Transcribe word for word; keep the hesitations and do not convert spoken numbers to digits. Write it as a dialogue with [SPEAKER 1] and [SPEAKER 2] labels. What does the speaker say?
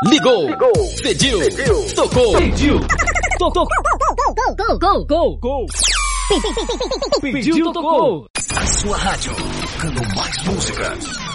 [SPEAKER 1] Ligou, Ligou. Pediu, Pediu. Tocou, Pediu. Tocou, gol, gol, gol, gol. Pediu, tocou.
[SPEAKER 2] A sua rádio tocando mais música.